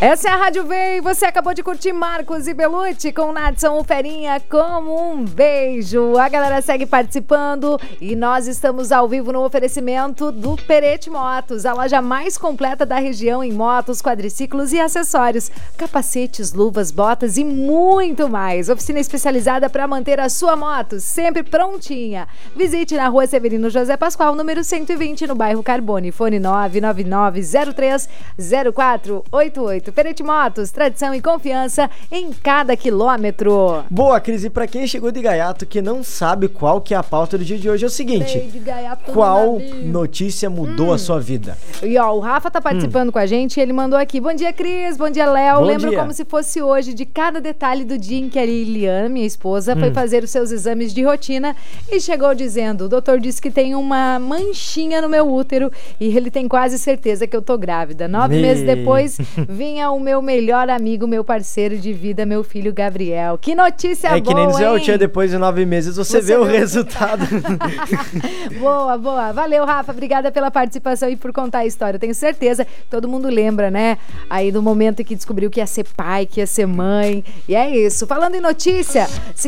Essa é a Rádio V e você acabou de curtir Marcos e Belucci com Nadson Ferinha como um beijo. A galera segue participando e nós estamos ao vivo no oferecimento do Perete Motos, a loja mais completa da região em motos, quadriciclos e acessórios, capacetes, luvas, botas e muito mais. Oficina especializada para manter a sua moto sempre prontinha. Visite na Rua Severino José Pascoal, número 120, no bairro Carbone. Fone 999030488. Perete Motos, tradição e confiança em cada quilômetro. Boa, Cris, e pra quem chegou de gaiato que não sabe qual que é a pauta do dia de hoje, é o seguinte: qual notícia mudou a sua vida? E ó, o Rafa tá participando com a gente e ele mandou aqui: bom dia, Cris, bom dia, Léo. Lembro dia. Como se fosse hoje de cada detalhe do dia em que a Liliana, minha esposa, foi fazer os seus exames de rotina e chegou dizendo: o doutor disse que tem uma manchinha no meu útero e ele tem quase certeza que eu tô grávida. 9 meses depois, vinha o meu melhor amigo, meu parceiro de vida, meu filho Gabriel. Que notícia boa, É que nem dizer, hein? tia, depois de 9 meses você vê o resultado. Boa, boa. Valeu, Rafa. Obrigada pela participação e por contar a história. Eu tenho certeza que todo mundo lembra, né? Aí do momento em que descobriu que ia ser pai, que ia ser mãe. E é isso. Falando em notícia...